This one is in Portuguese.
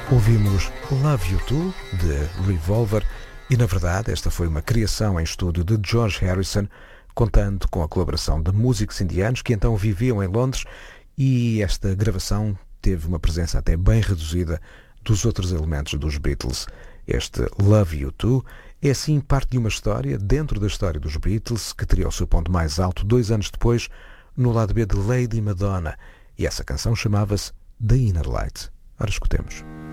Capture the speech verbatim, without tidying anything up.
Ouvimos Love You Too, de Revolver, e na verdade esta foi uma criação em estúdio de George Harrison, contando com a colaboração de músicos indianos que então viviam em Londres, e esta gravação teve uma presença até bem reduzida dos outros elementos dos Beatles. Este Love You Too é assim parte de uma história dentro da história dos Beatles, que teria o seu ponto mais alto dois anos depois, no lado B de Lady Madonna, e essa canção chamava-se The Inner Light. Ora, escutemos.